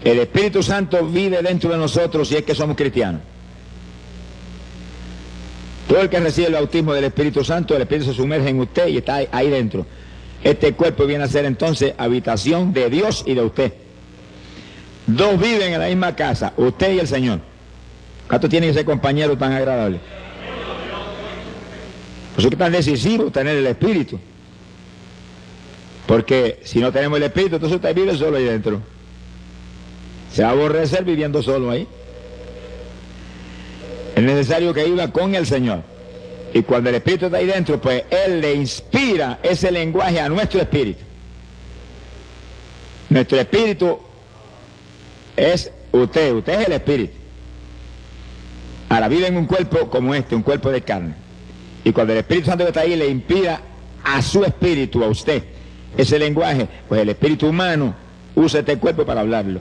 El Espíritu Santo vive dentro de nosotros si es que somos cristianos. Todo el que recibe el bautismo del Espíritu Santo, el Espíritu se sumerge en usted y está ahí dentro. Este cuerpo viene a ser entonces habitación de Dios y de usted. Dos viven en la misma casa, usted y el Señor. ¿Cuánto tiene ese compañero tan agradable? Por eso es que es tan decisivo tener el Espíritu. Porque si no tenemos el Espíritu, entonces usted vive solo ahí dentro. Se va a aborrecer viviendo solo ahí. Es necesario que viva con el Señor. Y cuando el Espíritu está ahí dentro, pues Él le inspira ese lenguaje a nuestro espíritu. Nuestro espíritu es usted es el Espíritu. Ahora vive en un cuerpo como este, un cuerpo de carne. Y cuando el Espíritu Santo que está ahí le inspira a su espíritu, a usted, ese lenguaje, pues el espíritu humano usa este cuerpo para hablarlo.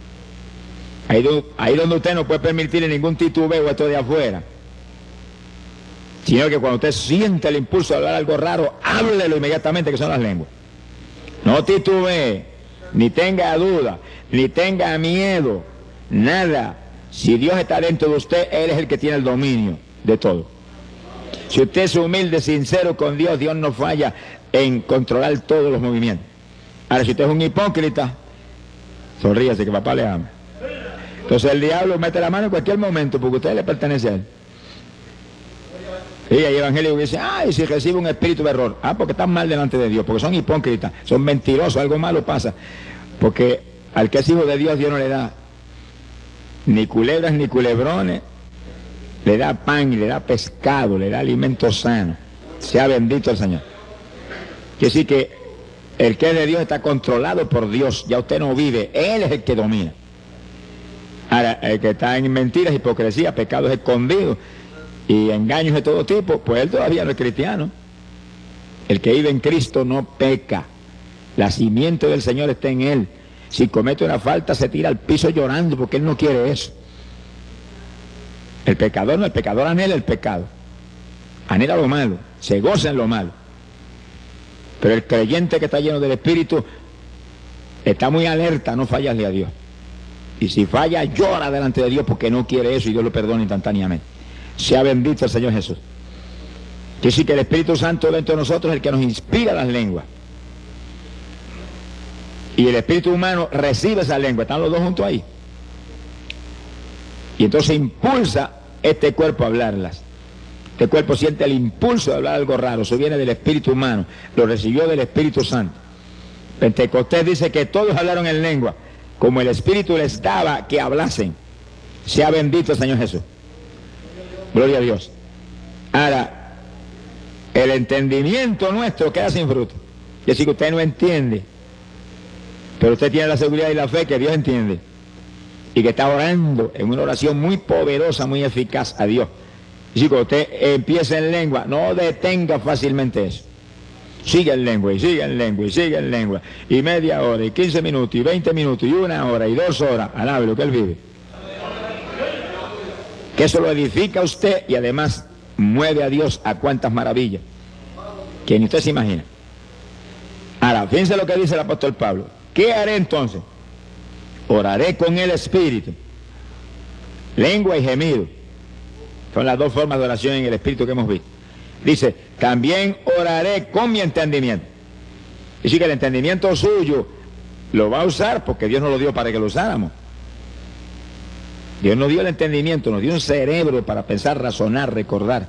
Ahí donde usted no puede permitirle ningún titubeo esto de afuera, sino que cuando usted siente el impulso de hablar algo raro, háblelo inmediatamente, que son las lenguas. No titubee, ni tenga duda, ni tenga miedo, nada. Si Dios está dentro de usted, Él es el que tiene el dominio de todo. Si usted es humilde, sincero con Dios, Dios no falla en controlar todos los movimientos. Ahora, si usted es un hipócrita, sonríase que papá le ama. Entonces el diablo mete la mano en cualquier momento porque usted le pertenece a él. Y hay evangélicos que dicen, ay, si recibe un espíritu de error. Ah, porque están mal delante de Dios, porque son hipócritas, son mentirosos, algo malo pasa. Porque al que es hijo de Dios, Dios no le da ni culebras ni culebrones, le da pan y le da pescado, le da alimento sano. Sea bendito el Señor. Quiere decir que el que es de Dios está controlado por Dios, ya usted no vive, Él es el que domina. Ahora, el que está en mentiras, hipocresía, pecados escondidos y engaños de todo tipo, pues él todavía no es cristiano. El que vive en Cristo no peca. La simiente del Señor está en él. Si comete una falta, se tira al piso llorando porque él no quiere eso. El pecador no, el pecador anhela el pecado. Anhela lo malo, se goza en lo malo. Pero el creyente que está lleno del Espíritu está muy alerta, no fallarle a Dios. Y si falla, llora delante de Dios porque no quiere eso y Dios lo perdona instantáneamente. Sea bendito el Señor Jesús. Quiere decir que el Espíritu Santo dentro de nosotros es el que nos inspira las lenguas. Y el espíritu humano recibe esa lengua, están los dos juntos ahí. Y entonces impulsa este cuerpo a hablarlas. Este cuerpo siente el impulso de hablar algo raro, eso viene del espíritu humano, lo recibió del Espíritu Santo. Pentecostés dice que todos hablaron en lengua, como el Espíritu les daba que hablasen. Sea bendito el Señor Jesús. Gloria a Dios. Ahora, el entendimiento nuestro queda sin fruto. Es decir, que usted no entiende, pero usted tiene la seguridad y la fe que Dios entiende. Y que está orando en una oración muy poderosa, muy eficaz a Dios. Es decir, cuando usted empieza en lengua, no detenga fácilmente eso. Sigue en lengua, y sigue en lengua, y sigue en lengua. Y media hora, y 15 minutos, y 20 minutos, y 1 hora, y 2 horas. Alabe lo que él vive. Que eso lo edifica a usted y además mueve a Dios a cuantas maravillas que ni usted se imagina. Ahora, fíjense lo que dice el apóstol Pablo. ¿Qué haré entonces? Oraré con el Espíritu. Lengua y gemido. Son las dos formas de oración en el Espíritu que hemos visto. Dice, también oraré con mi entendimiento. Es decir, que el entendimiento suyo lo va a usar porque Dios nos lo dio para que lo usáramos. Dios nos dio el entendimiento, nos dio un cerebro para pensar, razonar, recordar.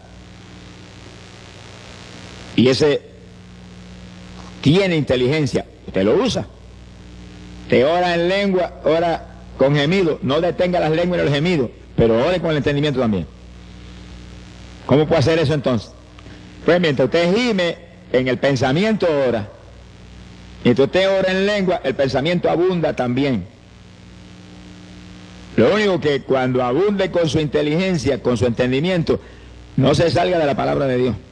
Y ese tiene inteligencia, usted lo usa. Te ora en lengua, ora con gemido, no detenga las lenguas y los gemidos, pero ore con el entendimiento también. ¿Cómo puede hacer eso entonces? Pues mientras usted gime, en el pensamiento ora. Mientras usted ora en lengua, el pensamiento abunda también. Lo único que cuando abunde con su inteligencia, con su entendimiento, no se salga de la palabra de Dios.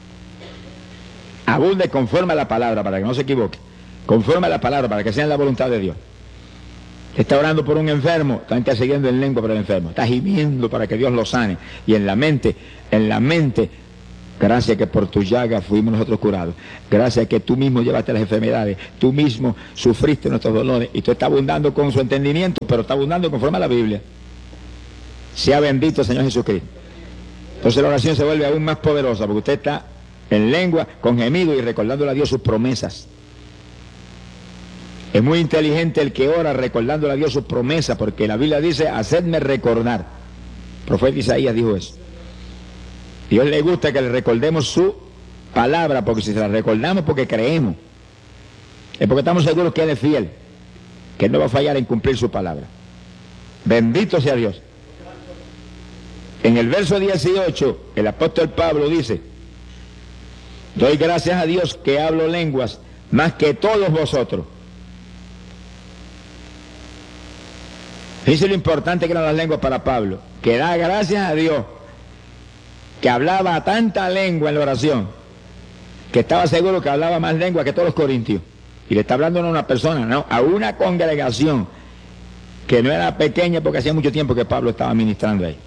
Abunde conforme a la palabra, para que no se equivoque. Conforme a la palabra, para que sea en la voluntad de Dios. Está orando por un enfermo, está intercediendo en lengua por el enfermo. Está gimiendo para que Dios lo sane. Y en la mente, Gracias que por tus llagas fuimos nosotros curados. Gracias que tú mismo llevaste las enfermedades. Tú mismo sufriste nuestros dolores. Y tú estás abundando con su entendimiento, pero está abundando conforme a la Biblia. Sea bendito el Señor Jesucristo. Entonces la oración se vuelve aún más poderosa, porque usted está en lengua, con gemido y recordándole a Dios sus promesas. Es muy inteligente el que ora recordándole a Dios sus promesas, porque la Biblia dice, hacedme recordar. El profeta Isaías dijo eso. Dios le gusta que le recordemos su palabra, porque si se la recordamos porque creemos, es porque estamos seguros que Él es fiel, que Él no va a fallar en cumplir su palabra. Bendito sea Dios. En el verso 18, el apóstol Pablo dice, doy gracias a Dios que hablo lenguas más que todos vosotros. Fíjense lo importante que eran las lenguas para Pablo, que da gracias a Dios que hablaba tanta lengua en la oración, que estaba seguro que hablaba más lengua que todos los corintios. Y le está hablando no a una persona, no, a una congregación que no era pequeña, porque hacía mucho tiempo que Pablo estaba ministrando ahí.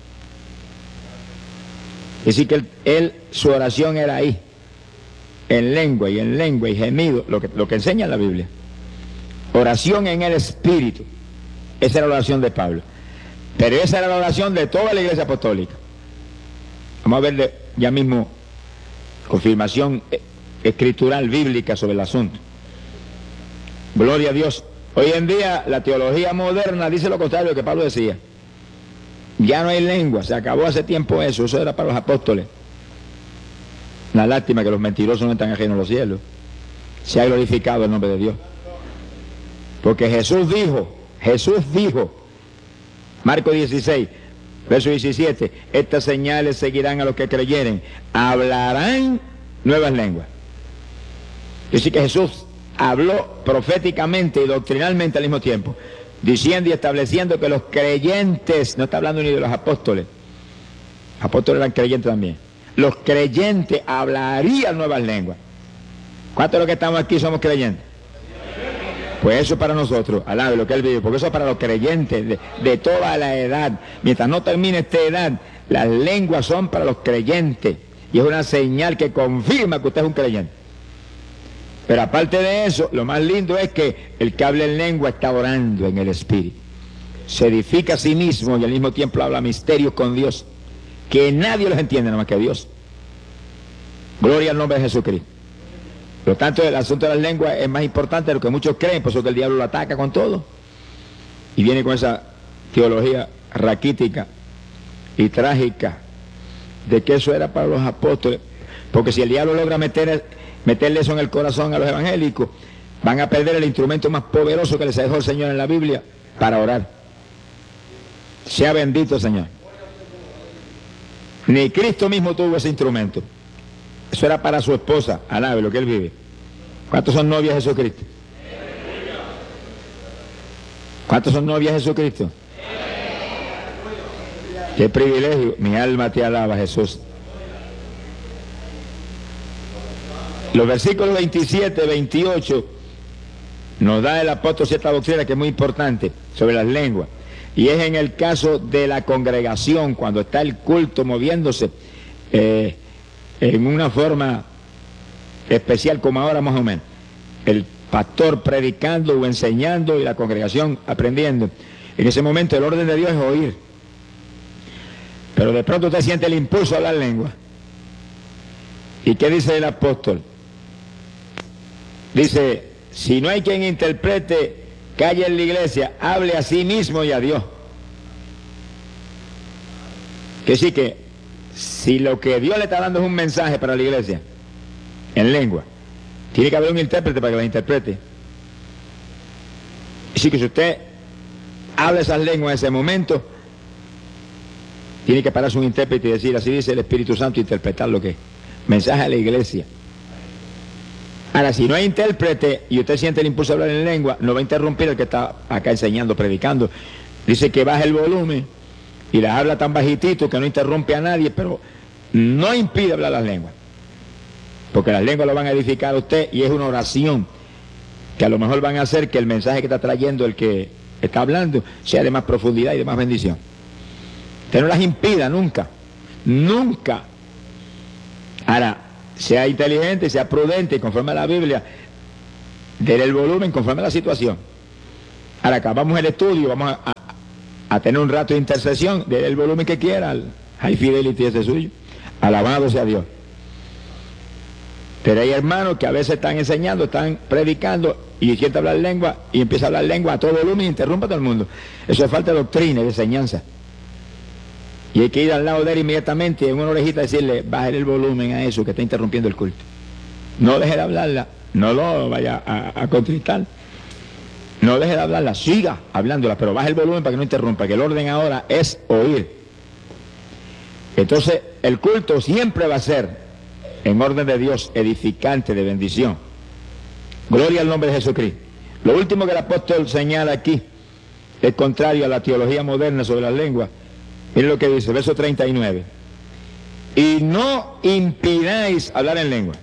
Es decir, que su oración era ahí, en lengua y gemido, lo que enseña la Biblia. Oración en el Espíritu. Esa era la oración de Pablo. Pero esa era la oración de toda la iglesia apostólica. Vamos a ver ya mismo confirmación escritural bíblica sobre el asunto. Gloria a Dios. Hoy en día la teología moderna dice lo contrario de lo que Pablo decía. Ya no hay lengua, se acabó hace tiempo eso era para los apóstoles. Una lástima que los mentirosos no están ajenos a los cielos. Se ha glorificado el nombre de Dios. Porque Jesús dijo, Marcos 16, verso 17, estas señales seguirán a los que creyeren, hablarán nuevas lenguas. Es decir, que Jesús habló proféticamente y doctrinalmente al mismo tiempo, diciendo y estableciendo que los creyentes, no está hablando ni de los apóstoles, los apóstoles eran creyentes también, los creyentes hablarían nuevas lenguas. ¿Cuántos de los que estamos aquí somos creyentes? Pues eso es para nosotros, alabe lo que Él vive, porque eso es para los creyentes de toda la edad. Mientras no termine esta edad, las lenguas son para los creyentes. Y es una señal que confirma que usted es un creyente. Pero aparte de eso, lo más lindo es que el que habla en lengua está orando en el Espíritu. Se edifica a sí mismo y al mismo tiempo habla misterios con Dios, que nadie los entiende nada más que Dios. Gloria al nombre de Jesucristo. Por lo tanto, el asunto de las lenguas es más importante de lo que muchos creen, por eso que el diablo lo ataca con todo. Y viene con esa teología raquítica y trágica de que eso era para los apóstoles. Porque si el diablo logra meterle eso en el corazón a los evangélicos, van a perder el instrumento más poderoso que les dejó el Señor en la Biblia para orar. Sea bendito el Señor. Ni Cristo mismo tuvo ese instrumento. Eso era para su esposa, alabe lo que Él vive. ¿Cuántos son novias de Jesucristo? ¿Cuántos son novias de Jesucristo? Qué privilegio, mi alma te alaba, Jesús. Los versículos 27, 28 nos da el apóstol cierta doctrina que es muy importante sobre las lenguas. Y es en el caso de la congregación, cuando está el culto moviéndose en una forma especial como ahora más o menos. El pastor predicando o enseñando y la congregación aprendiendo. En ese momento el orden de Dios es oír. Pero de pronto usted siente el impulso a hablar lengua. ¿Y qué dice el apóstol? Dice, si no hay quien interprete, calle en la iglesia, hable a sí mismo y a Dios. Que sí que, si lo que Dios le está dando es un mensaje para la iglesia, en lengua, tiene que haber un intérprete para que la interprete. Así que si usted habla esas lenguas en ese momento, tiene que pararse un intérprete y decir, así dice el Espíritu Santo, interpretar lo que es. Mensaje a la iglesia. Ahora, si no hay intérprete y usted siente el impulso de hablar en lengua, no va a interrumpir el que está acá enseñando, predicando. Dice que baje el volumen y las habla tan bajitito que no interrumpe a nadie, pero no impide hablar las lenguas. Porque las lenguas lo van a edificar a usted y es una oración que a lo mejor van a hacer que el mensaje que está trayendo el que está hablando sea de más profundidad y de más bendición. Usted no las impida nunca, nunca. Ahora, sea inteligente, sea prudente, conforme a la Biblia, déle el volumen conforme a la situación. Ahora, acabamos el estudio, vamos a tener un rato de intercesión, déle el volumen que quiera, al High Fidelity ese suyo. Alabado sea Dios. Pero hay hermanos que a veces están enseñando, están predicando y quieren hablar lengua y empieza a hablar lengua a todo volumen y interrumpe a todo el mundo. Eso es falta de doctrina y de enseñanza. Y hay que ir al lado de él inmediatamente y en una orejita decirle, baje el volumen a eso que está interrumpiendo el culto. No deje de hablarla, no lo vaya a contristar. No deje de hablarla, siga hablándola, pero baje el volumen para que no interrumpa, que el orden ahora es oír. Entonces, el culto siempre va a ser en orden de Dios, edificante, de bendición. Gloria al nombre de Jesucristo. Lo último que el apóstol señala aquí es contrario a la teología moderna sobre las lenguas. Miren lo que dice, verso 39. Y no impidáis hablar en lengua.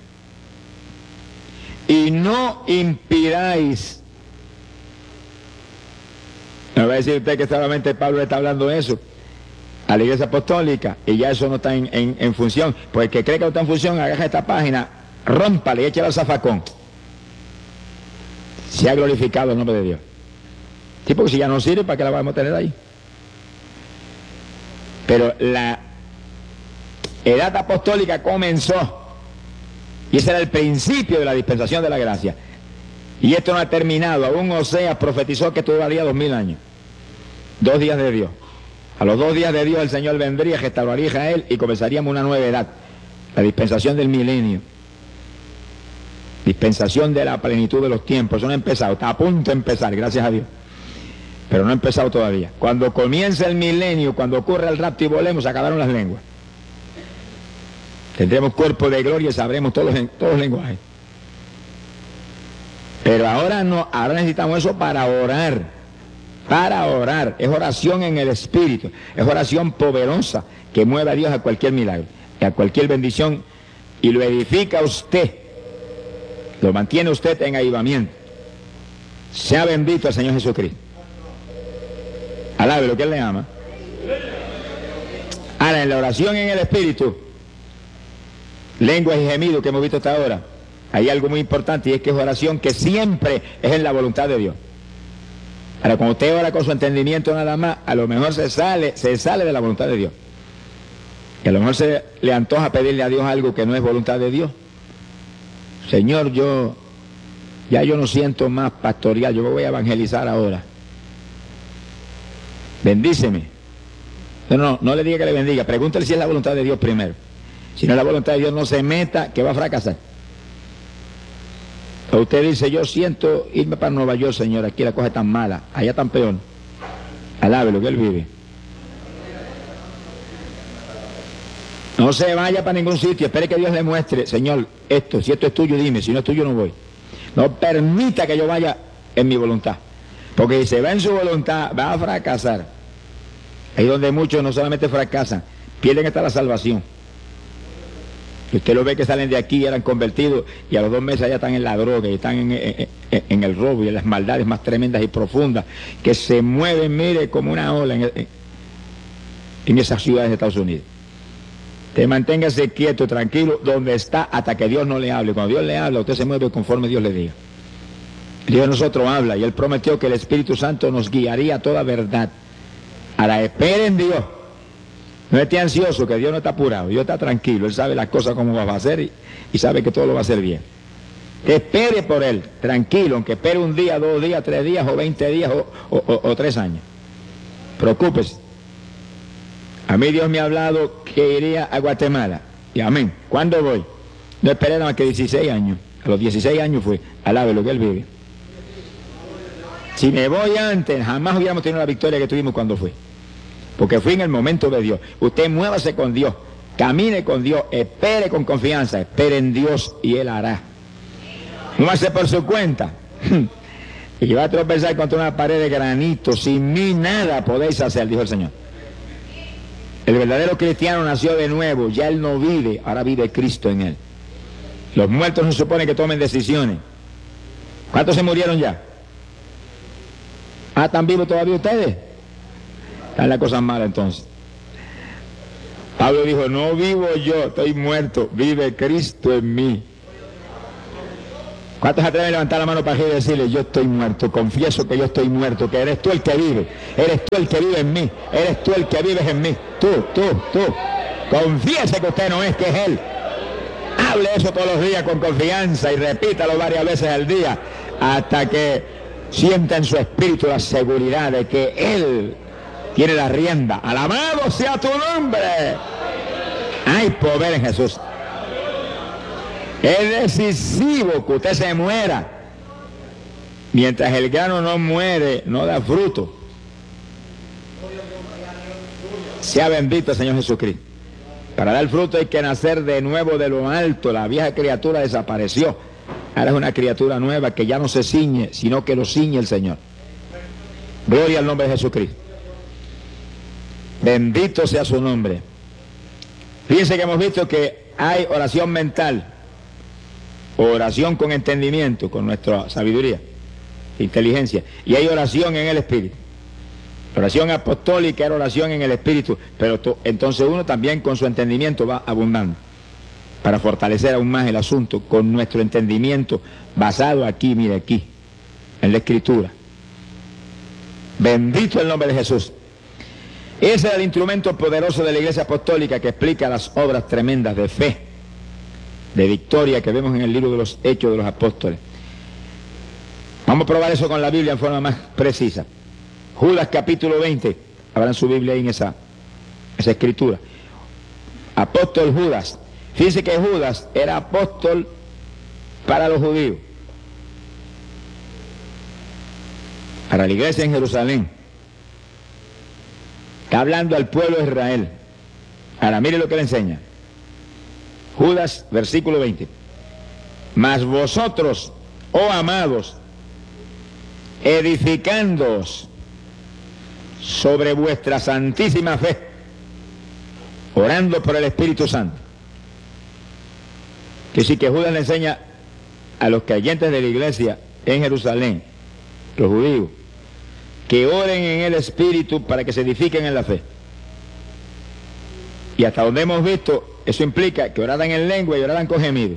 Y no impidáis. Me va a decir usted que solamente Pablo está hablando eso a la iglesia apostólica y ya eso no está en función. Pues el que cree que no está en función, agarra esta página, rómpale y échale al zafacón. Se ha glorificado el nombre de Dios. Sí, porque si ya no sirve, ¿para qué la vamos a tener ahí? Pero la edad apostólica comenzó y ese era el principio de la dispensación de la gracia. Y esto no ha terminado. Aún Oseas profetizó que esto duraría 2000 años. 2 días de Dios. A los 2 días de Dios el Señor vendría, restauraría a Israel y comenzaríamos una nueva edad. La dispensación del milenio. Dispensación de la plenitud de los tiempos. Eso no ha empezado. Está a punto de empezar, gracias a Dios. Pero no ha empezado todavía. Cuando comience el milenio, cuando ocurra el rapto y volemos, se acabaron las lenguas. Tendremos cuerpo de gloria y sabremos todos los lenguajes. Pero ahora no, ahora necesitamos eso para orar. Para orar. Es oración en el Espíritu. Es oración poderosa que mueve a Dios a cualquier milagro, a cualquier bendición y lo edifica usted. Lo mantiene usted en avivamiento. Sea bendito el Señor Jesucristo. Alabe lo que Él le ama. Ahora, en la oración en el Espíritu, lenguas y gemidos que hemos visto hasta ahora, hay algo muy importante y es que es oración que siempre es en la voluntad de Dios. Ahora, cuando usted ora con su entendimiento nada más, a lo mejor se sale de la voluntad de Dios. Y a lo mejor se le antoja pedirle a Dios algo que no es voluntad de Dios. Señor, yo no siento más pastorear, yo me voy a evangelizar ahora. Bendíceme. No le diga que le bendiga, pregúntale si es la voluntad de Dios primero. Si no es la voluntad de Dios, no se meta, que va a fracasar. O usted dice, yo siento irme para Nueva York, Señor, aquí la cosa es tan mala, allá tan peor. Alabe lo que Él vive. No se vaya para ningún sitio, espere que Dios le muestre, Señor, esto, si esto es tuyo, dime, si no es tuyo, no voy. No permita que yo vaya en mi voluntad, porque si se va en su voluntad, va a fracasar. Ahí donde muchos no solamente fracasan, pierden hasta la salvación. Y usted lo ve que salen de aquí y eran convertidos y a los 2 meses ya están en la droga y están en el robo y en las maldades más tremendas y profundas que se mueven, mire, como una ola en esas ciudades de Estados Unidos. Usted manténgase quieto, tranquilo, donde está hasta que Dios no le hable. Cuando Dios le habla, usted se mueve conforme Dios le diga. Dios de nosotros habla y Él prometió que el Espíritu Santo nos guiaría a toda verdad. Ahora espere en Dios. No esté ansioso, que Dios no está apurado, Dios está tranquilo, Él sabe las cosas como va a hacer y sabe que todo lo va a hacer bien. Espere por Él, tranquilo, aunque espere 1 día, 2 días, 3 días o 20 días o 3 años. Preocúpese. A mí Dios me ha hablado que iría a Guatemala. Y amén. ¿Cuándo voy? No esperé nada más que 16 años. A los 16 años fue. Alabe lo que Él vive. Si me voy antes, jamás hubiéramos tenido la victoria que tuvimos cuando fui. Porque fui en el momento de Dios. Usted muévase con Dios, camine con Dios, espere con confianza, espere en Dios y Él hará. Muévase por su cuenta. Y va a tropezar contra una pared de granito. Sin mí nada podéis hacer, dijo el Señor. El verdadero cristiano nació de nuevo, ya él no vive, ahora vive Cristo en él. Los muertos no se supone que tomen decisiones. ¿Cuántos se murieron ya? ¿Están vivos todavía ustedes? Están las cosas malas entonces. Pablo dijo, no vivo yo, estoy muerto, vive Cristo en mí. ¿Cuántos se atreven a levantar la mano para arriba y decirle, yo estoy muerto, confieso que yo estoy muerto, que eres tú el que vive, eres tú el que vive en mí, eres tú el que vives en mí, tú. Confiese que usted no es, que es Él. Hable eso todos los días con confianza y repítalo varias veces al día hasta que sienta en su espíritu la seguridad de que Él tiene la rienda. Alabado sea tu nombre. Hay poder en Jesús. Es decisivo que usted se muera. Mientras el grano no muere, no da fruto. Sea bendito el Señor Jesucristo. Para dar fruto hay que nacer de nuevo de lo alto. La vieja criatura desapareció. Ahora es una criatura nueva que ya no se ciñe, sino que lo ciñe el Señor. Gloria al nombre de Jesucristo. Bendito sea su nombre. Fíjense que hemos visto que hay oración mental, oración con entendimiento, con nuestra sabiduría, inteligencia, y hay oración en el Espíritu. Oración apostólica era oración en el Espíritu, pero entonces uno también con su entendimiento va abundando para fortalecer aún más el asunto con nuestro entendimiento basado aquí, mire aquí, en la Escritura. Bendito el nombre de Jesús. Ese es el instrumento poderoso de la Iglesia Apostólica que explica las obras tremendas de fe, de victoria que vemos en el libro de los Hechos de los Apóstoles. Vamos a probar eso con la Biblia en forma más precisa. Judas capítulo 20, abran su Biblia ahí en esa escritura. Apóstol Judas. Fíjense que Judas era apóstol para los judíos, para la iglesia en Jerusalén. Está hablando al pueblo de Israel. Ahora mire lo que le enseña. Judas, versículo 20. Mas vosotros, oh amados, edificándoos sobre vuestra santísima fe, orando por el Espíritu Santo. Que sí, que Judas le enseña a los creyentes de la iglesia en Jerusalén, los judíos, que oren en el Espíritu para que se edifiquen en la fe. Y hasta donde hemos visto, eso implica que oraran en lengua y oraran con gemido.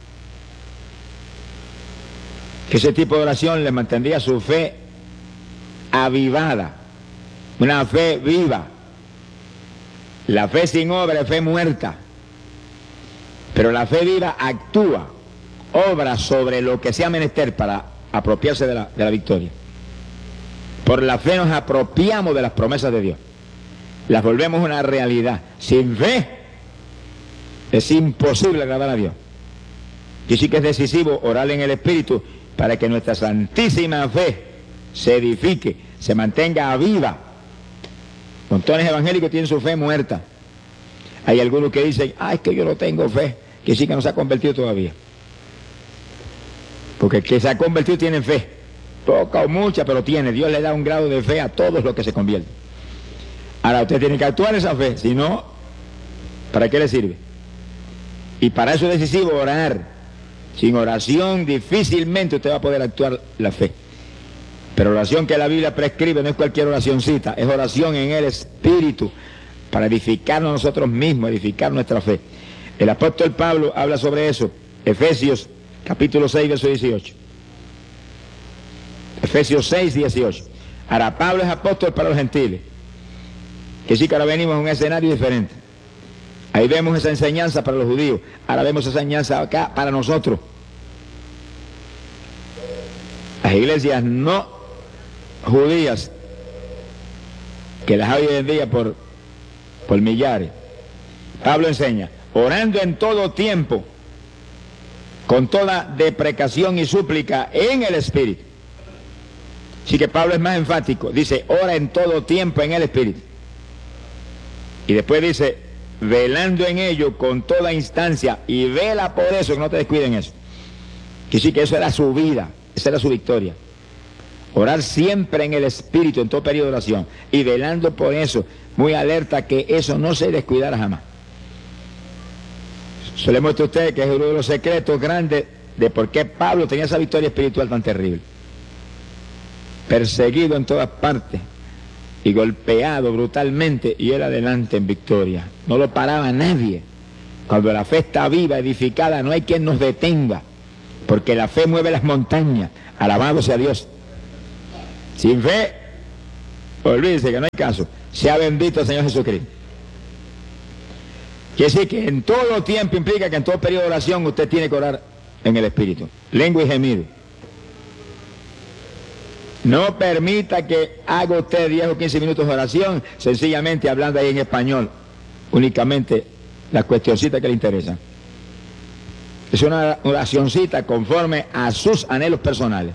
Que ese tipo de oración les mantendría su fe avivada, una fe viva. La fe sin obra es fe muerta, pero la fe viva actúa, obra sobre lo que sea menester para apropiarse de la victoria. Por la fe nos apropiamos de las promesas de Dios, las volvemos una realidad. Sin fe es imposible agradar a Dios. Y sí que es decisivo orar en el Espíritu para que nuestra santísima fe se edifique, se mantenga viva. Montones evangélicos tienen su fe muerta. Hay algunos que dicen, es que yo no tengo fe, que sí que no se ha convertido todavía. Porque el que se ha convertido tiene fe, poca o mucha, pero tiene. Dios le da un grado de fe a todos los que se convierten. Ahora usted tiene que actuar esa fe, si no, ¿para qué le sirve? Y para eso es decisivo orar. Sin oración difícilmente usted va a poder actuar la fe. Pero oración que la Biblia prescribe no es cualquier oracioncita, es oración en el Espíritu, para edificarnos nosotros mismos, edificar nuestra fe. El apóstol Pablo habla sobre eso, Efesios capítulo 6, verso 18. Efesios 6, 18. Ahora Pablo es apóstol para los gentiles, que sí que ahora venimos a un escenario diferente. Ahí vemos esa enseñanza para los judíos, ahora vemos esa enseñanza acá para nosotros. Las iglesias no judías, que las hay hoy en día por millares. Pablo enseña, orando en todo tiempo, con toda deprecación y súplica en el Espíritu. Así que Pablo es más enfático, dice, ora en todo tiempo en el Espíritu. Y después dice, velando en ello con toda instancia, y vela por eso, que no te descuiden eso. Que sí que eso era su vida, esa era su victoria. Orar siempre en el Espíritu, en todo periodo de oración, y velando por eso, muy alerta que eso no se descuidara jamás. Yo le muestro a ustedes que es uno de los secretos grandes de por qué Pablo tenía esa victoria espiritual tan terrible. Perseguido en todas partes, y golpeado brutalmente, y él adelante en victoria. No lo paraba nadie. Cuando la fe está viva, edificada, no hay quien nos detenga, porque la fe mueve las montañas. Alabado sea Dios. Sin fe, olvídese que no hay caso. Sea bendito el Señor Jesucristo. Quiere decir que en todo tiempo implica que en todo periodo de oración usted tiene que orar en el Espíritu. Lengua y gemido. No permita que haga usted 10 o 15 minutos de oración sencillamente hablando ahí en español, únicamente las cuestioncitas que le interesan. Es una oracioncita conforme a sus anhelos personales.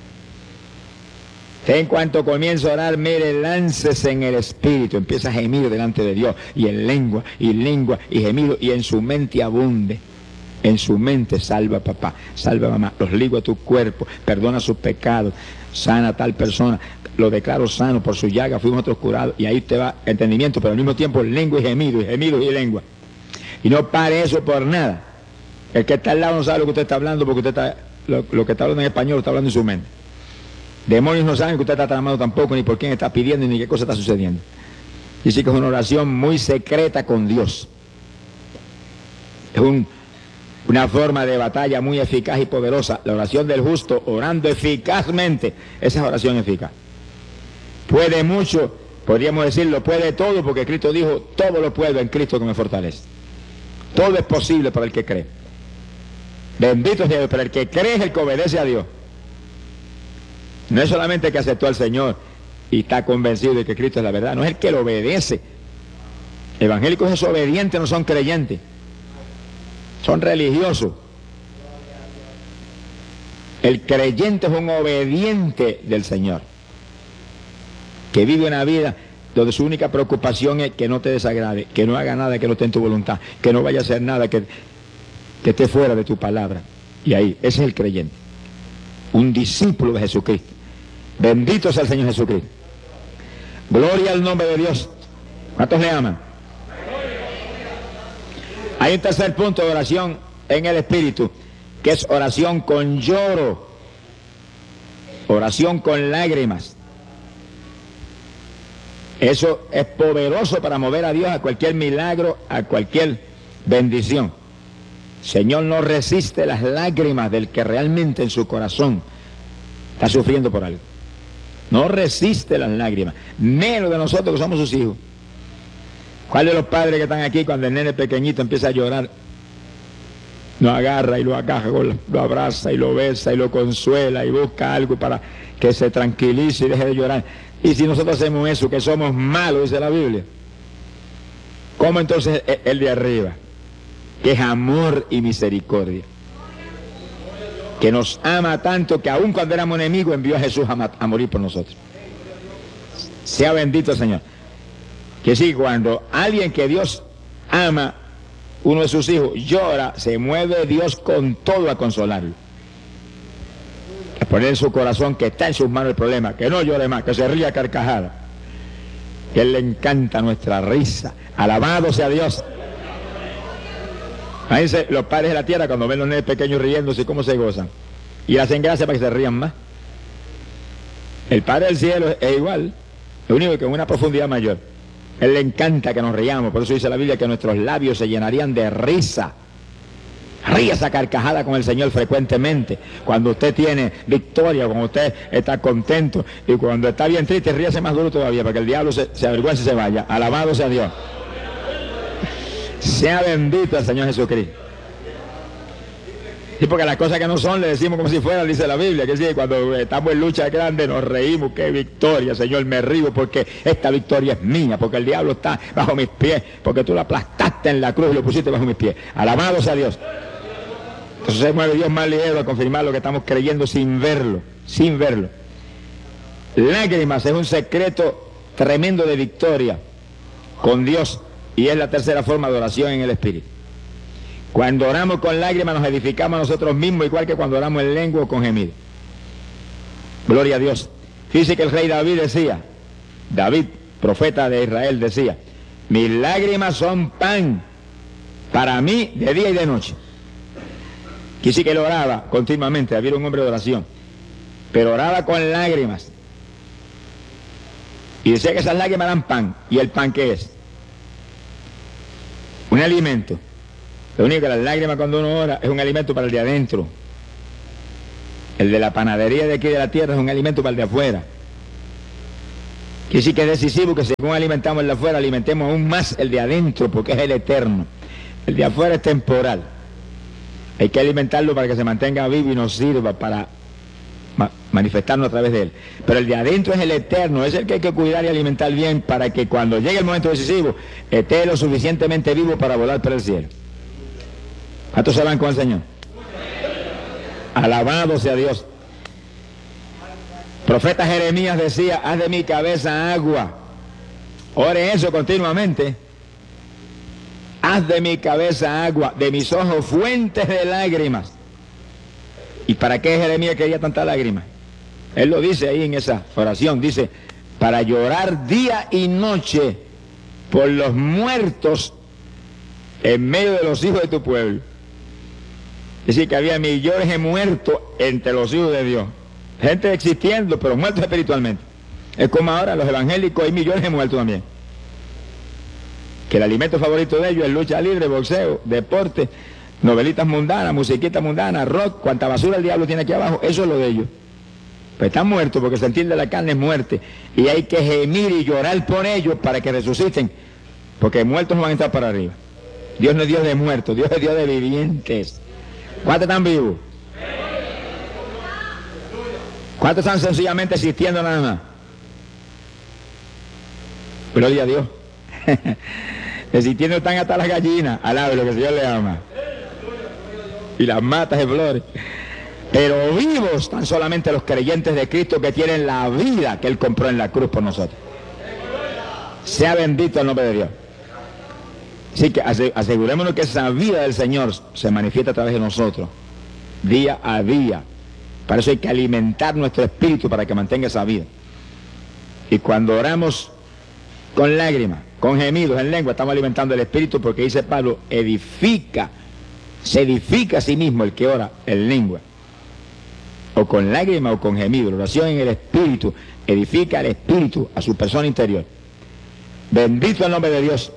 Usted en cuanto comienza a orar, mire, láncese en el Espíritu, empieza a gemir delante de Dios, y en lengua, y gemido, y en su mente abunde. En su mente salva a papá, salva a mamá, los ligo a tu cuerpo, perdona sus pecados, sana a tal persona, lo declaro sano, por su llaga fuimos otros curados, y ahí te va entendimiento, pero al mismo tiempo lengua y gemido y lengua. Y no pare eso por nada. El que está al lado no sabe lo que usted está hablando, porque usted está, lo que está hablando en español lo está hablando en su mente. Demonios no saben que usted está tramando tampoco, ni por quién está pidiendo, ni qué cosa está sucediendo. Dice que es una oración muy secreta con Dios. Es una forma de batalla muy eficaz y poderosa. La oración del justo, orando eficazmente, esa es oración eficaz. Puede mucho, podríamos decirlo, puede todo, porque Cristo dijo, todo lo puedo en Cristo que me fortalece. Todo es posible para el que cree. Bendito sea Dios, pero el que cree es el que obedece a Dios. No es solamente el que aceptó al Señor y está convencido de que Cristo es la verdad, no es el que lo obedece. Evangélicos desobedientes no son creyentes, son religiosos. El creyente es un obediente del Señor, que vive una vida donde su única preocupación es que no te desagrade, que no haga nada que no esté en tu voluntad, que no vaya a hacer nada que esté fuera de tu palabra. Y ahí, ese es el creyente, un discípulo de Jesucristo. Bendito sea el Señor Jesucristo. Gloria al nombre de Dios. ¿Cuántos le aman? Hay un tercer punto de oración en el Espíritu, que es oración con lloro, oración con lágrimas. Eso es poderoso para mover a Dios a cualquier milagro, a cualquier bendición. Señor no resiste las lágrimas del que realmente en su corazón está sufriendo por algo. No resiste las lágrimas, menos de nosotros que somos sus hijos. ¿Cuál de los padres que están aquí cuando el nene pequeñito empieza a llorar, lo agarra y lo agaja, lo abraza y lo besa y lo consuela y busca algo para que se tranquilice y deje de llorar? Y si nosotros hacemos eso, que somos malos, dice la Biblia, ¿cómo entonces el de arriba, que es amor y misericordia, que nos ama tanto que aun cuando éramos enemigos envió a Jesús a morir por nosotros? Sea bendito el Señor. Que sí, cuando alguien que Dios ama, uno de sus hijos, llora, se mueve Dios con todo a consolarlo, a poner en su corazón que está en sus manos el problema, que no llore más, que se ría a carcajada, que a Él le encanta nuestra risa. Alabado sea Dios. Imagínense los padres de la tierra cuando ven los nenes pequeños riéndose, cómo se gozan, y le hacen gracia para que se rían más. El Padre del cielo es igual, lo único que en una profundidad mayor. Él le encanta que nos riamos, por eso dice la Biblia que nuestros labios se llenarían de risa. Ríase a carcajada con el Señor frecuentemente. Cuando usted tiene victoria, cuando usted está contento, y cuando está bien triste, ríase más duro todavía, para que el diablo se avergüence y se vaya. Alabado sea Dios. Sea bendito el Señor Jesucristo. Sí, porque las cosas que no son le decimos como si fueran, dice la Biblia, que sí, cuando estamos en lucha grande nos reímos. ¡Qué victoria, Señor! Me río porque esta victoria es mía, porque el diablo está bajo mis pies, porque tú lo aplastaste en la cruz y lo pusiste bajo mis pies. Alabado sea Dios. Entonces se mueve Dios más ligero a confirmar lo que estamos creyendo sin verlo, sin verlo. Lágrimas es un secreto tremendo de victoria con Dios, y es la tercera forma de oración en el Espíritu. Cuando oramos con lágrimas nos edificamos a nosotros mismos, igual que cuando oramos en lengua o con gemido. Gloria a Dios. Fíjese que el rey David decía, David, profeta de Israel, decía, mis lágrimas son pan para mí de día y de noche. Quise que él oraba continuamente, había un hombre de oración, pero oraba con lágrimas. Y decía que esas lágrimas eran pan. ¿Y el pan qué es? Un alimento. Lo único que las lágrimas cuando uno ora es un alimento para el de adentro. El de la panadería de aquí de la tierra es un alimento para el de afuera. Quiere decir que es decisivo que según alimentamos el de afuera, alimentemos aún más el de adentro, porque es el eterno. El de afuera es temporal. Hay que alimentarlo para que se mantenga vivo y nos sirva para manifestarnos a través de él. Pero el de adentro es el eterno, es el que hay que cuidar y alimentar bien para que cuando llegue el momento decisivo esté lo suficientemente vivo para volar por el cielo. ¿Cuántos se van con el Señor? Alabado sea Dios. Profeta Jeremías decía: haz de mi cabeza agua. Ore eso continuamente. Haz de mi cabeza agua, de mis ojos fuentes de lágrimas. ¿Y para qué Jeremías quería tantas lágrimas? Él lo dice ahí en esa oración, dice: para llorar día y noche por los muertos en medio de los hijos de tu pueblo. Es decir, que había millones de muertos entre los hijos de Dios. Gente existiendo, pero muertos espiritualmente. Es como ahora los evangélicos, hay millones de muertos también. Que el alimento favorito de ellos es lucha libre, boxeo, deporte, novelitas mundanas, musiquitas mundanas, rock, cuanta basura el diablo tiene aquí abajo, eso es lo de ellos. Pues están muertos porque el sentir de la carne es muerte. Y hay que gemir y llorar por ellos para que resuciten, porque muertos no van a estar para arriba. Dios no es Dios de muertos, Dios es Dios de vivientes. ¿Cuántos están vivos? ¿Cuántos están sencillamente existiendo nada más? Gloria a Dios. Existiendo están hasta las gallinas, alabe lo que el Señor le ama. Y las matas de flores. Pero vivos están solamente los creyentes de Cristo que tienen la vida que Él compró en la cruz por nosotros. Sea bendito el nombre de Dios. Así que asegurémonos que esa vida del Señor se manifiesta a través de nosotros, día a día. Para eso hay que alimentar nuestro espíritu para que mantenga esa vida. Y cuando oramos con lágrimas, con gemidos en lengua, estamos alimentando el espíritu, porque dice Pablo, se edifica a sí mismo el que ora en lengua. O con lágrimas o con gemidos. La oración en el espíritu edifica el espíritu a su persona interior. Bendito el nombre de Dios.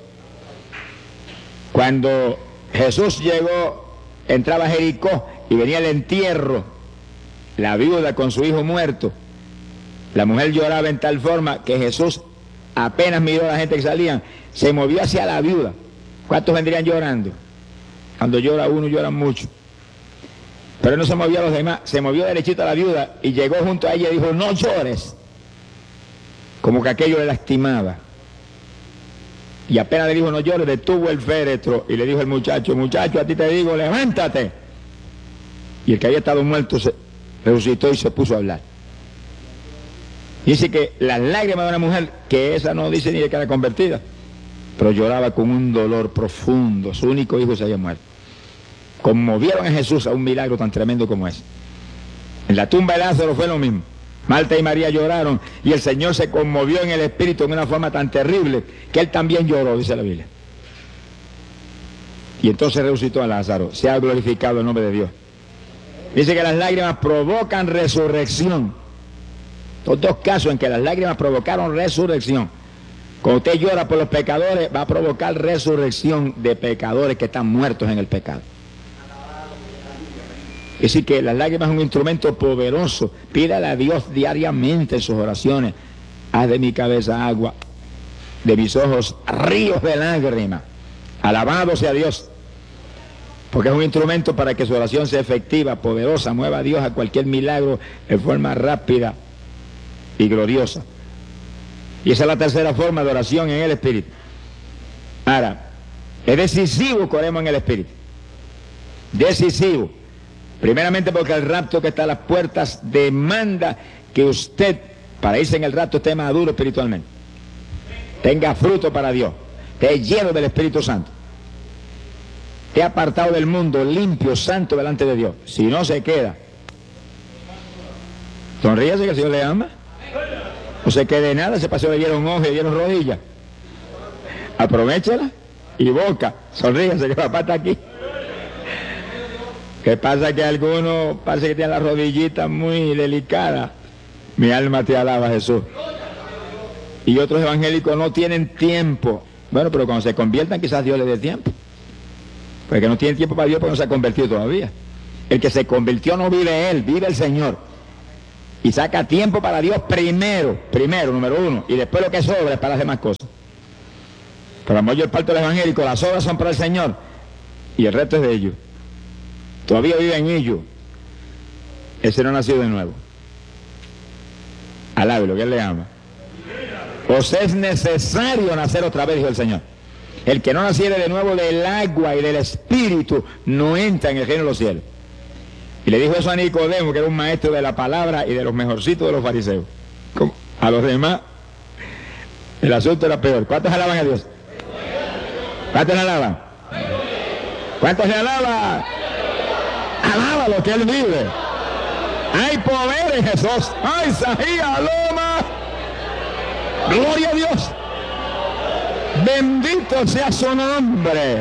Cuando Jesús llegó, entraba a Jericó y venía el entierro, la viuda con su hijo muerto, la mujer lloraba en tal forma que Jesús apenas miró a la gente que salían, se movió hacia la viuda. ¿Cuántos vendrían llorando? Cuando llora uno, lloran mucho. Pero no se movió a los demás, se movió derechito a la viuda y llegó junto a ella y dijo: no llores. Como que aquello le lastimaba. Y apenas le dijo: no llores, detuvo el féretro y le dijo al muchacho: muchacho, a ti te digo, levántate. Y el que había estado muerto se resucitó y se puso a hablar. Dice que las lágrimas de una mujer, que esa no dice ni de que era convertida, pero lloraba con un dolor profundo, su único hijo se había muerto. Conmovieron a Jesús a un milagro tan tremendo como ese. En la tumba de Lázaro fue lo mismo. Marta y María lloraron y el Señor se conmovió en el espíritu en una forma tan terrible que Él también lloró, dice la Biblia. Y entonces resucitó a Lázaro. Se ha glorificado el nombre de Dios. Dice que las lágrimas provocan resurrección. Los dos casos en que las lágrimas provocaron resurrección. Cuando usted llora por los pecadores, va a provocar resurrección de pecadores que están muertos en el pecado. Es decir, que las lágrimas son un instrumento poderoso. Pídale a Dios diariamente en sus oraciones: haz de mi cabeza agua, de mis ojos ríos de lágrimas. Alabado sea Dios. Porque es un instrumento para que su oración sea efectiva, poderosa, mueva a Dios a cualquier milagro de forma rápida y gloriosa. Y esa es la tercera forma de oración en el Espíritu. Ahora, es decisivo que oremos en el Espíritu. Decisivo. Primeramente porque el rapto que está a las puertas demanda que usted, para irse en el rapto, esté maduro espiritualmente. Tenga fruto para Dios. Esté lleno del Espíritu Santo. Esté apartado del mundo, limpio, santo delante de Dios. Si no, se queda. Sonríase que el Señor le ama. No se quede nada, ese paseo le dieron ojos y le dieron rodillas. Aprovéchala y boca. Sonríase que papá está aquí. ¿Qué pasa? Que algunos parece que tienen las rodillitas muy delicadas. Mi alma te alaba, Jesús. Y otros evangélicos no tienen tiempo. Bueno, pero cuando se conviertan quizás Dios les dé tiempo. Porque no tienen tiempo para Dios porque no se ha convertido todavía. El que se convirtió no vive él, vive el Señor. Y saca tiempo para Dios primero, número uno. Y después lo que sobra es para las demás cosas. Pero la mayor parte de los evangélicos, las obras son para el Señor. Y el resto es de ellos. Todavía vive en ellos. Ese no nació de nuevo. Alábelo, que él le ama. Os es necesario nacer otra vez, dijo el Señor. El que no naciere de nuevo del agua y del Espíritu no entra en el reino de los cielos. Y le dijo eso a Nicodemo, que era un maestro de la palabra y de los mejorcitos de los fariseos. ¿Cómo? A los demás, el asunto era peor. ¿Cuántos alaban a Dios? ¿Cuántos le alaban? ¿Cuántos le alaban? Alaba lo que Él vive. Hay poder en Jesús. ¡Ay, Sahía, Loma! ¡Gloria a Dios! Bendito sea su nombre.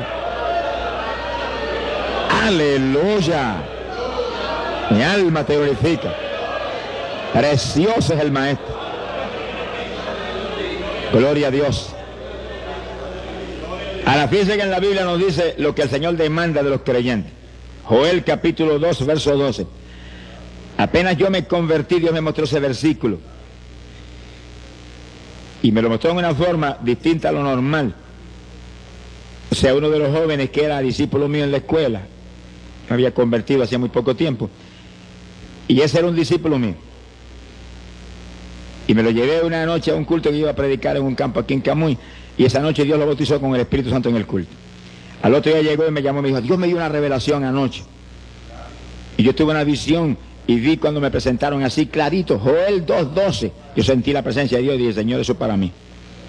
Aleluya. Mi alma te glorifica. Precioso es el Maestro. Gloria a Dios. Ahora fíjense que en la Biblia nos dice lo que el Señor demanda de los creyentes. Joel capítulo 2, verso 12. Apenas yo me convertí, Dios me mostró ese versículo. Y me lo mostró en una forma distinta a lo normal. O sea, uno de los jóvenes que era discípulo mío en la escuela, me había convertido hacía muy poco tiempo. Y ese era un discípulo mío. Y me lo llevé una noche a un culto que iba a predicar en un campo aquí en Camuy. Y esa noche Dios lo bautizó con el Espíritu Santo en el culto. Al otro día llegó y me llamó y me dijo, Dios me dio una revelación anoche. Y yo tuve una visión y vi cuando me presentaron así clarito, Joel 2:12. Yo sentí la presencia de Dios y dije, Señor, eso es para mí.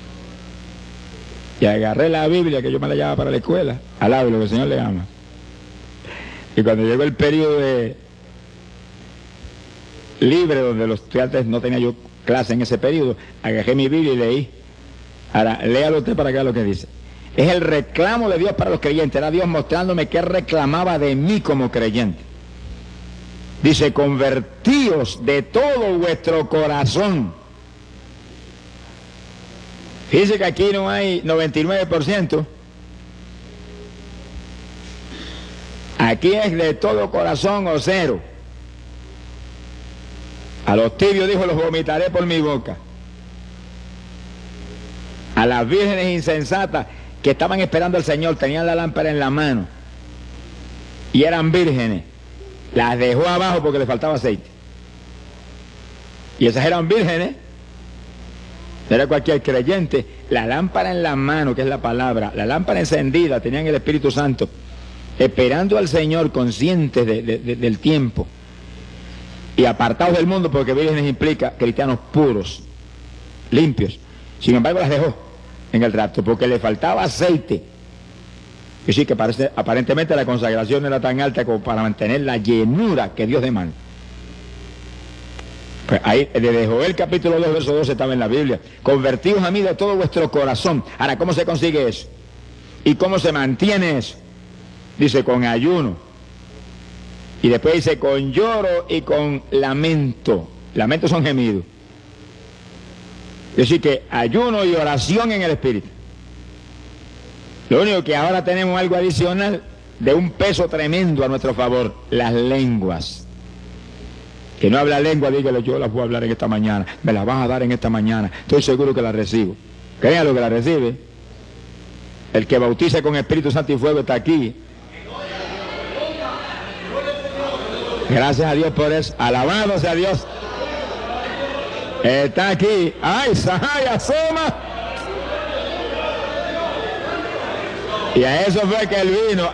Y agarré la Biblia, que yo me la llevaba para la escuela, al lado de lo que el Señor le ama. Y cuando llegó el periodo de libre, donde los estudiantes no tenía yo clase en ese periodo, agarré mi Biblia y leí. Ahora, léalo usted para que vea lo que dice. Es el reclamo de Dios para los creyentes. Era Dios mostrándome que reclamaba de mí como creyente. Dice, convertíos de todo vuestro corazón. Fíjense que aquí no hay 99%. Aquí es de todo corazón o cero. A los tibios dijo, los vomitaré por mi boca. A las vírgenes insensatas que estaban esperando al Señor, tenían la lámpara en la mano y eran vírgenes, las dejó abajo porque le faltaba aceite. Y esas eran vírgenes, no era cualquier creyente. La lámpara en la mano, que es la palabra, la lámpara encendida, tenían el Espíritu Santo, esperando al Señor, conscientes del tiempo y apartados del mundo, porque vírgenes implica cristianos puros, limpios. Sin embargo, las dejó en el rapto porque le faltaba aceite. Y sí que aparentemente la consagración era tan alta como para mantener la llenura que Dios demanda. Pues ahí, desde Joel capítulo 2, verso 12 estaba en la Biblia. Convertíos a mí de todo vuestro corazón. Ahora, ¿cómo se consigue eso? ¿Y cómo se mantiene eso? Dice, con ayuno. Y después dice, con lloro y con lamento. Lamentos son gemidos. Es decir, que ayuno y oración en el Espíritu. Lo único que ahora tenemos algo adicional de un peso tremendo a nuestro favor, las lenguas. Que no habla lengua, dígale, yo las voy a hablar en esta mañana, me las vas a dar en esta mañana, estoy seguro que las recibo. Créanlo que las recibe. El que bautiza con Espíritu Santo y fuego está aquí. Gracias a Dios por eso. Alabado sea Dios. Está aquí. ¡Ay, Sahaya, asoma! Y a eso fue que él vino,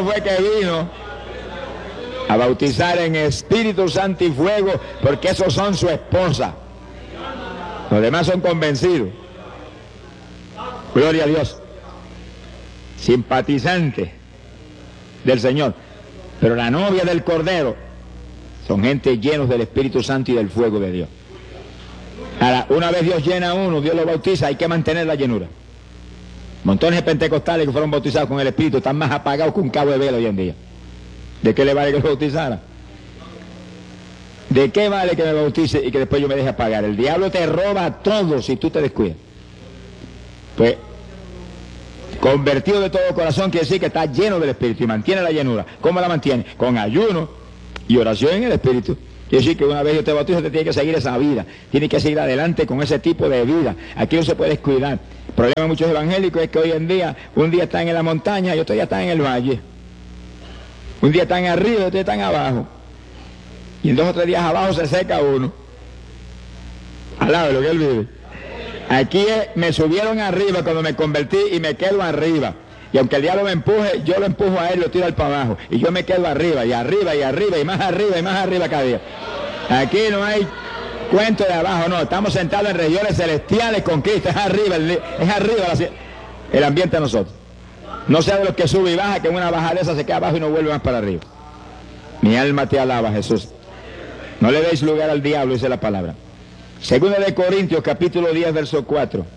a bautizar en Espíritu Santo y fuego, porque esos son su esposa. Los demás son convencidos. Gloria a Dios. Simpatizantes del Señor. Pero la novia del Cordero son gente llenos del Espíritu Santo y del fuego de Dios. Ahora, una vez Dios llena a uno, Dios lo bautiza, hay que mantener la llenura. Montones de pentecostales que fueron bautizados con el Espíritu están más apagados que un cabo de vela hoy en día. ¿De qué le vale que lo bautizara? ¿De qué vale que me bautice y que después yo me deje apagar? El diablo te roba todo si tú te descuidas. Pues, convertido de todo corazón quiere decir que está lleno del Espíritu y mantiene la llenura. ¿Cómo la mantiene? Con ayuno y oración en el Espíritu. Quiere decir que una vez yo te bautizo, te tiene que seguir esa vida. Tiene que seguir adelante con ese tipo de vida. Aquí no se puede descuidar. El problema de muchos evangélicos es que hoy en día, un día están en la montaña y otro día están en el valle. Un día están arriba y otro día están abajo. Y en 2 o 3 días abajo se seca uno. Al lado de lo que él vive. Aquí me subieron arriba cuando me convertí y me quedo arriba. Y aunque el diablo me empuje, yo lo empujo a él y lo tiro al para abajo. Y yo me quedo arriba, y arriba, y arriba, y más arriba, y más arriba cada día. Aquí no hay cuento de abajo, no. Estamos sentados en regiones celestiales con Cristo. Es arriba el ambiente de nosotros. No sea de los que sube y baja, que en una bajada de esa se queda abajo y no vuelve más para arriba. Mi alma te alaba, Jesús. No le deis lugar al diablo, dice la palabra. Segunda de Corintios, capítulo 10, verso 4.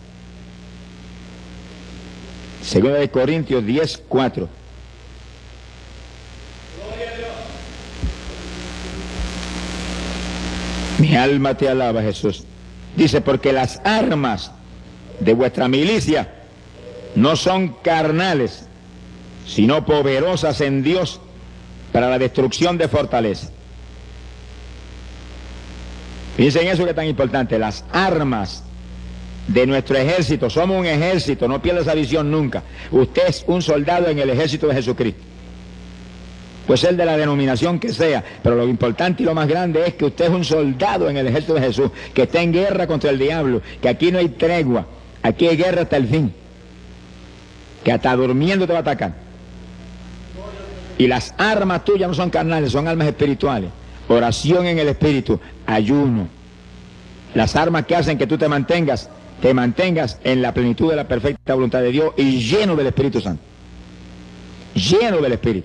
Segunda de Corintios 10, 4. Mi alma te alaba, Jesús. Dice, porque las armas de vuestra milicia no son carnales, sino poderosas en Dios para la destrucción de fortaleza. Fíjense en eso que es tan importante, las armas de nuestro ejército. Somos un ejército, no pierda esa visión nunca. Usted es un soldado en el ejército de Jesucristo. Puede ser de la denominación que sea, pero lo importante y lo más grande es que usted es un soldado en el ejército de Jesús, que está en guerra contra el diablo, que aquí no hay tregua, aquí hay guerra hasta el fin, que hasta durmiendo te va a atacar. Y las armas tuyas no son carnales, son armas espirituales. Oración en el espíritu, ayuno. Las armas que hacen que tú te mantengas en la plenitud de la perfecta voluntad de Dios y lleno del Espíritu Santo. Lleno del Espíritu.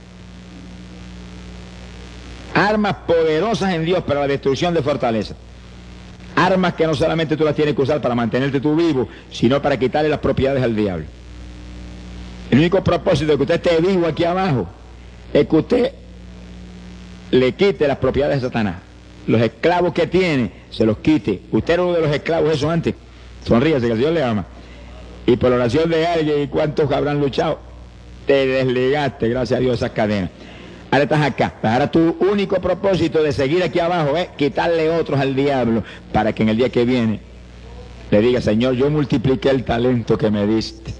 Armas poderosas en Dios para la destrucción de fortaleza. Armas que no solamente tú las tienes que usar para mantenerte tú vivo, sino para quitarle las propiedades al diablo. El único propósito de que usted esté vivo aquí abajo es que usted le quite las propiedades de Satanás. Los esclavos que tiene, se los quite. Usted era uno de los esclavos eso antes. Sonríase, que el Señor le ama. Y por la oración de alguien, ¿y cuántos habrán luchado? Te desligaste, gracias a Dios, esas cadenas. Ahora estás acá. Ahora tu único propósito de seguir aquí abajo es quitarle otros al diablo, para que en el día que viene le diga, Señor, yo multipliqué el talento que me diste.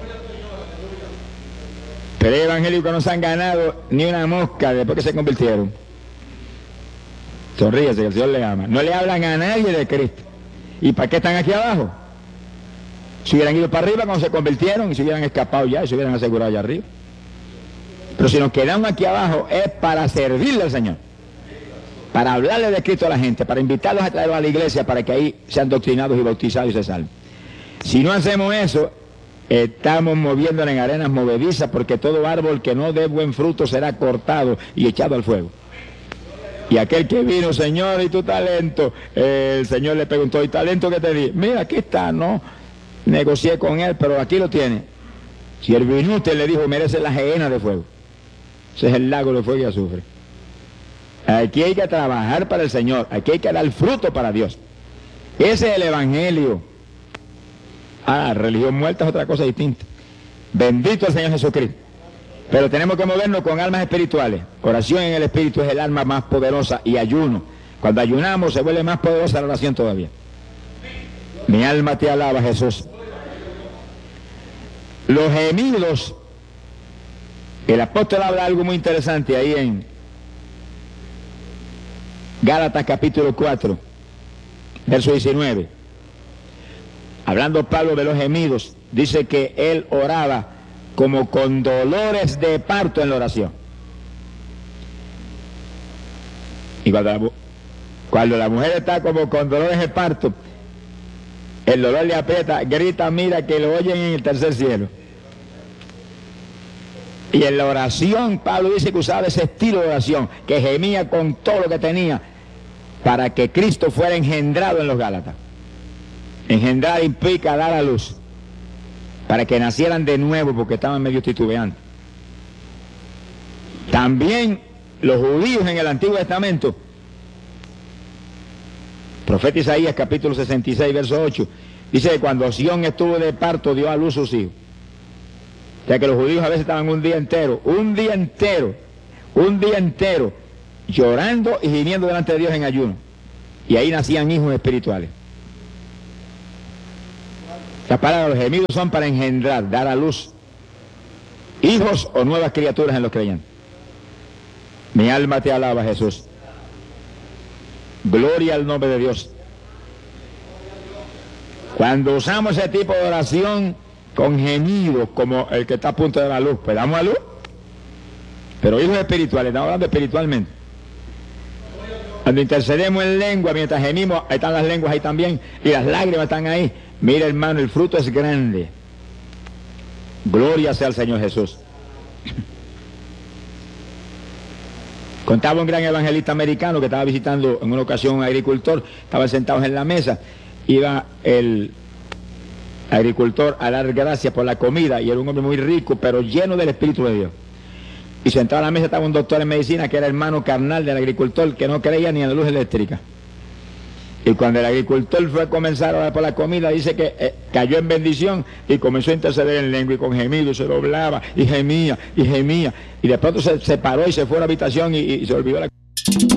Pero hay evangélicos que no se han ganado ni una mosca después que se convirtieron. Sonríese, que el Señor le ama. No le hablan a nadie de Cristo. ¿Y para qué están aquí abajo? Si hubieran ido para arriba cuando se convirtieron y se hubieran escapado ya y se hubieran asegurado allá arriba. Pero si nos quedamos aquí abajo es para servirle al Señor. Para hablarle de Cristo a la gente, para invitarlos a traerlos a la iglesia para que ahí sean doctrinados y bautizados y se salven. Si no hacemos eso, estamos moviéndonos en arenas movedizas, porque todo árbol que no dé buen fruto será cortado y echado al fuego. Y aquel que vino, Señor, ¿y tu talento? El Señor le preguntó, ¿y talento qué te di? Mira, aquí está, no negocié con él, pero aquí lo tiene. Si él vino, usted le dijo, merece la gehenna de fuego. Ese es el lago de fuego y azufre. Aquí hay que trabajar para el Señor, aquí hay que dar fruto para Dios. Ese es el evangelio. Religión muerta es otra cosa distinta. Bendito el Señor Jesucristo. Pero tenemos que movernos con almas espirituales. Oración en el espíritu es el alma más poderosa, y ayuno. Cuando ayunamos se vuelve más poderosa la oración todavía. Mi alma te alaba, Jesús. Los gemidos. El apóstol habla algo muy interesante ahí en Gálatas capítulo 4, verso 19. Hablando Pablo de los gemidos, dice que él oraba como con dolores de parto en la oración. Y cuando la mujer está como con dolores de parto, el dolor le aprieta, grita, mira que lo oyen en el tercer cielo. Y en la oración, Pablo dice que usaba ese estilo de oración, que gemía con todo lo que tenía, para que Cristo fuera engendrado en los Gálatas. Engendrar implica dar a luz, para que nacieran de nuevo, porque estaban medio titubeando. También los judíos en el Antiguo Testamento, profeta Isaías capítulo 66, verso 8, Dice que cuando Sión estuvo de parto, dio a luz sus hijos. O sea que los judíos a veces estaban un día entero, llorando y gimiendo delante de Dios en ayuno. Y ahí nacían hijos espirituales. Las palabras, los gemidos son para engendrar, dar a luz hijos o nuevas criaturas en los creyentes. Mi alma te alaba, Jesús. Gloria al nombre de Dios. Cuando usamos ese tipo de oración con gemidos, como el que está a punto de dar luz, pues damos a luz. Pero hijos espirituales, estamos hablando espiritualmente. Cuando intercedemos en lengua, mientras gemimos, ahí están las lenguas ahí también, y las lágrimas están ahí. Mira, hermano, el fruto es grande. Gloria sea al Señor Jesús. Contaba un gran evangelista americano que estaba visitando en una ocasión un agricultor, estaban sentados en la mesa, iba el agricultor a dar gracias por la comida, y era un hombre muy rico, pero lleno del Espíritu de Dios. Y sentado a la mesa estaba un doctor en medicina que era hermano carnal del agricultor, que no creía ni en la luz eléctrica. Y cuando el agricultor fue a comenzar a orar por la comida, dice que cayó en bendición y comenzó a interceder en lengua y con gemido, se doblaba y gemía, y de pronto se paró y se fue a la habitación y se olvidó la...